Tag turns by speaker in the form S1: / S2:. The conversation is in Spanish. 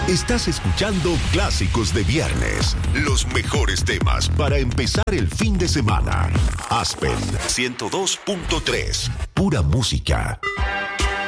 S1: Estás escuchando Clásicos de Viernes, los mejores temas para empezar el fin de semana. Aspen 102.3, pura música.